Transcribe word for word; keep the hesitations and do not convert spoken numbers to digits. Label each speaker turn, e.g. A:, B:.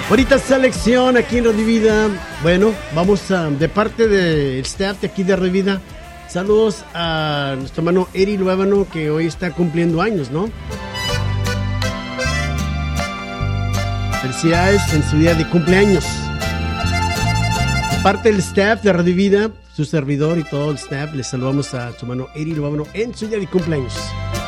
A: Ahorita selección aquí en Radio Vida. Bueno, vamos a, de parte del staff de aquí de Radio Vida, saludos a nuestro hermano Eri Luébano, que hoy está cumpliendo años, ¿no? Felicidades en su día de cumpleaños. De parte del staff de Radio Vida, su servidor y todo el staff, les saludamos a su hermano Eri Luébano en su día de cumpleaños.